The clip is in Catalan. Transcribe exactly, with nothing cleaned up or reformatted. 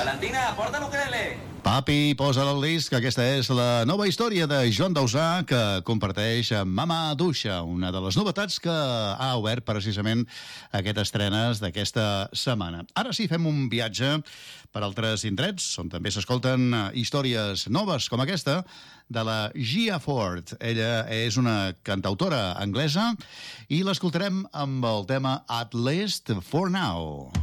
Valentina, porta l'ukelele. Papi, posa el disc, aquesta és la nova història de Joan Dausà que comparteix amb Mama Duixa, una de les novetats que ha obert precisament aquestes estrenes d'aquesta setmana. Ara sí, fem un viatge per altres indrets, on també s'escolten històries noves com aquesta de la Gia Ford. Ella és una cantautora anglesa i l'escoltarem amb el tema At Least For Now.